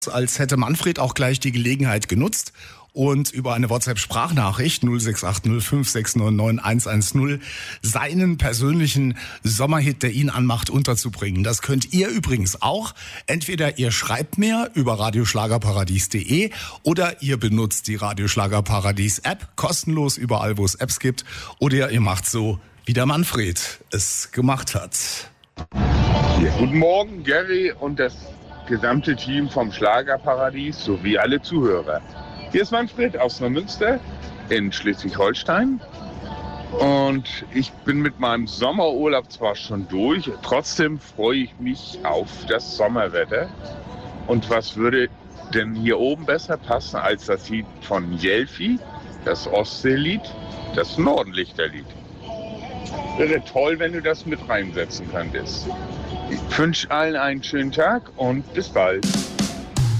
als hätte Manfred auch gleich die Gelegenheit genutzt und über eine WhatsApp-Sprachnachricht 0680 5699 110 seinen persönlichen Sommerhit, der ihn anmacht, unterzubringen. Das könnt ihr übrigens auch. Entweder ihr schreibt mir über radioschlagerparadies.de oder ihr benutzt die Radioschlagerparadies-App, kostenlos überall, wo es Apps gibt. Oder ihr macht so, wie der Manfred es gemacht hat. Ja, guten Morgen, Gary und das gesamte Team vom Schlagerparadies sowie alle Zuhörer. Hier ist Manfred aus Neumünster in Schleswig-Holstein und ich bin mit meinem Sommerurlaub zwar schon durch, trotzdem freue ich mich auf das Sommerwetter. Und was würde denn hier oben besser passen als das Lied von Jelfi, das Ostseelied, das Nordenlichterlied. Wäre toll, wenn du das mit reinsetzen könntest. Ich wünsche allen einen schönen Tag und bis bald.